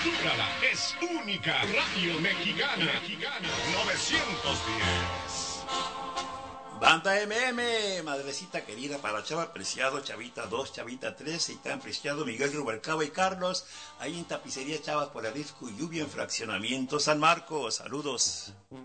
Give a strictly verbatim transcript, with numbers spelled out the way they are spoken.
Descúbrala, es única. Radio Mexicana, Mexicana novecientos diez. Banda M M, madrecita querida para Chava Preciado, Chavita dos, Chavita tres, y tan Preciado, Miguel Rubalcaba y Carlos, ahí en Tapicería Chavas por la Risco y Lluvia en Fraccionamiento San Marcos. Saludos.